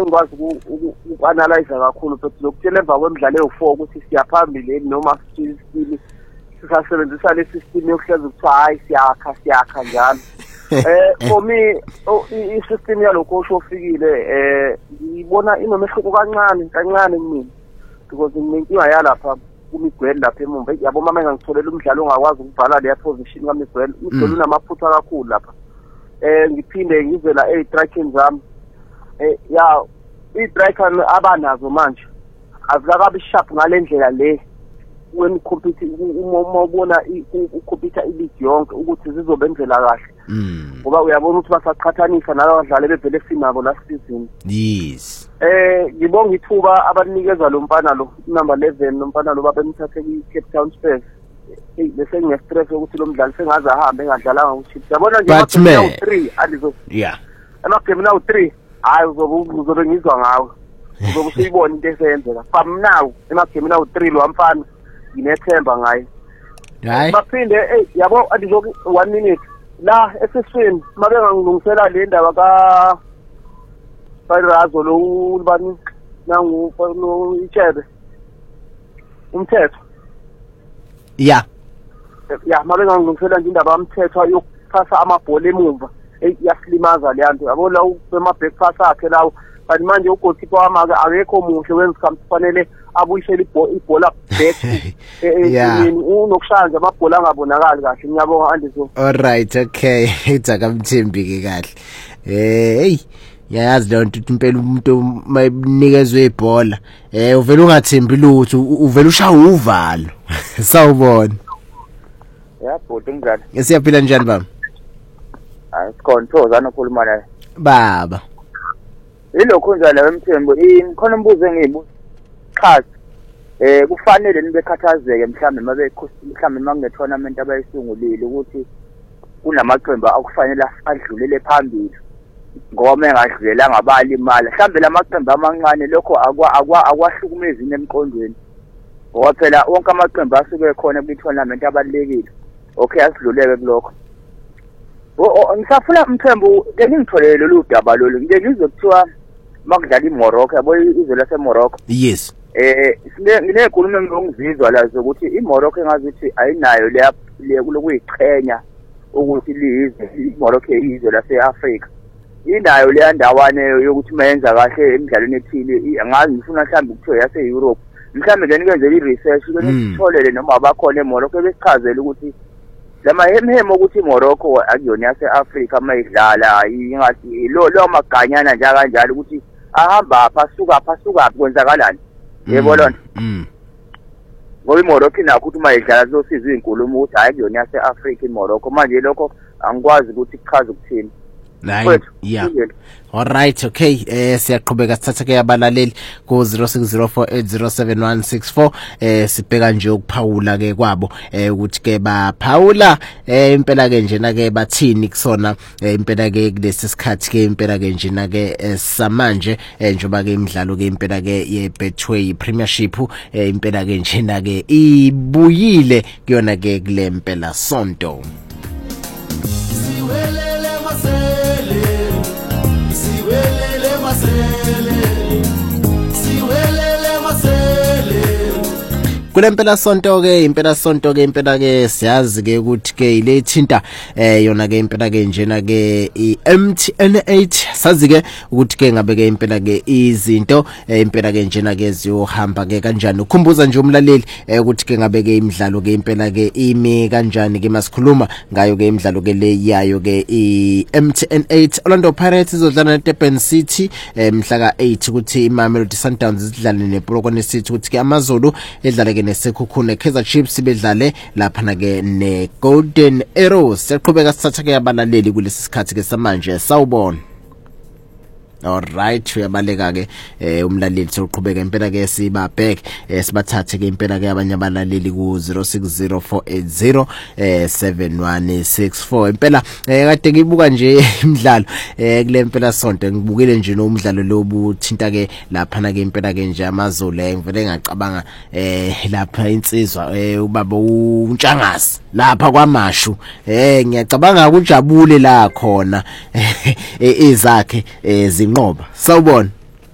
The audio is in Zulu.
engikwazi uku-analyze kakhulu but lokutshela emva kwemidlalo ewu-4 ukuthi siyaphambili noma sisile sisasebenzisa le system yokuhlezi kuthiwa hayi siyakha njalo. For me i-system yalokho oshofikile ngibona inomehluko kancane kumina because nginenkinga yalapha kuMigwele lapha emuva yabo mama engangitholela umdlalo ongakwazi ukubhala leya position kaMigwele unamaphutha kakhulu lapha. Ngiphinde ngivela e-striking zami ya i-striker abanazo manje azikakabi sharp ngalendlela le when compete uma ubona ukhompyutha iligi yonke ukuthi zizobenzela kahle ngoba uyabona ukuthi basaqhathanisa nalabo badlali bevele sinabo last season. Yes. Ngibonga ithuba abanikeza lo mfana lo number 11 lo mfana lo babemthathe ku-Cape Town Spurs. Bese nginestress ukuthi lo mdlali sengaze ahambe engadlalanga uChiefs. Yabona nje amagame nawo 3 alizo. Yeah. Amagame nawo 3 hayi uzobe ngizwa ngawe. Uzobe usuyibona into esenzeka. From now amagame nawo 3 lo mfana nginethemba ngaye. Hayi. Baphinde yabo alizo 1 minute la esesweni mabe ngangilungisela le ndaba ka Bayrazo lo ubani nangu lo ichebe umthetho. Yeah. Ya mabe ngangilungisela nje indaba yomthetho yokuphasa amabhola emuva yasilimaza le nto yabo la ubema back pass akhe lawo but manje ugoalkeeper wami akekho muhle wenza kufanele abuyisele ibhola back emini unokushaya nje amabhola angabonakali kahle ngiyabonga Andizo. All right, okay. Itsaka Mthembi ke kahle. Hey yazi le nto impela umuntu mayinikezwe ibhola uvela ungathembi lutho uvela ushaya uvalo. Sawubona. Yabhodwa njani? Siyaphila njani baba? Sikhona nokhuluma naye. Baba. Ilokho njalo wemthembo khona umbuzo engiyibuza. Chaza. Kufanele nibekhathazeke mhlambe mangetournament abayisungulile ukuthi kunamaqembu akufanele adlulele phambili ngoba engadlulela ngabali imali mhlambe lamaqembu amancane lokho akwahlukumezini emqondweni ngoba phela wonke amaqembu asuke khona kwi-tournament abalekile okay asidluleke kulokho. Ngisafuna Mthembu ngingitholele lolu daba lolu ngizwe kuthiwa makudlala iMorocco yabo izwe laseMorocco. Yes. Nginekhulumo engizizwa la zokuthi iMorocco engazithi ayinayo le kulokuyiqhenya ukuthi lizwe iMorocco izwe lase-Africa. Inayo le ndawane yokuthi mayenza kahle emidlalweni ethile angazi ngifuna mhlawumbe ukuthiwa yase-Europe mhlawumbe ke nikwenze i-research nitholele noma abakhona eMorocco besichazele ukuthi lama hemhemo ukuthi iMorocco akuyona yase-Africa mayidlala ingathi lo maganyana nje kanjalo ukuthi ahamba phasuka kwenzakalani yebo lonto ngoba iMorocco inakho ukuthi mayidlala zosizwe izinkulumo ukuthi hayi kuyona yase-Africa iMorocco manje lokho angikwazi ukuthi kuchaza ukuthini. Yeah. All right, okay. Siyaqhubeka sithatha ke abalaleli ku 0604807164 sibheka nje ukuphawula ke kwabo ukuthi ke baphawula impela ke njena ke bathini kusona impela ke kulesi sikhathi ke impela ke njena ke samanje njoba ke imidlalo ke impela ke yeBetway Premiership impela ke njena ke ibuyile kuyona ke kule impela sonto. Kule impela sonto ke impela ke siyazi ke ukuthi ke ile thinta yona ke impela ke njena ke iMTN8 sazi ke ukuthi ke ngabe ke impela ke izinto impela ke njena ke ziyohamba ke kanjani ukhumbuza nje umlaleli ukuthi ke ngabe ke imidlalo ke impela ke imi kanjani ke masikhuluma ngayo ke imidlalo ke le yayo ke iMTN8 Orlando Pirates izodlala neDurban City mhla ka8 ukuthi iMamelodi Sundowns izidlale nePolokwane City ukuthi ke amaZulu edlala ke nesekhukhune Kaizer Chiefs bedlale lapha na ke neGolden Arrows. Siqhubeka sithatha ke abalaleli kulesi sikhathi ke samanje. Sawubona. All right, uyabaleka ke umlaleli soqhubeka impela ke siba back sibathathe ke impela ke abanye abalaleli ku 0604807164 impela kade ngibuka nje imidlalo kule impela sonto ngibukile nje no umdlalo lobu thinta ke lapha na ke impela ke nje amaZulu ngivele ngaqabanga lapha insizwa ubaba uNtshangasi lapha kwaMashu ngiyacabanga ukujabule la khona izakhe zinqoba. Sawubona.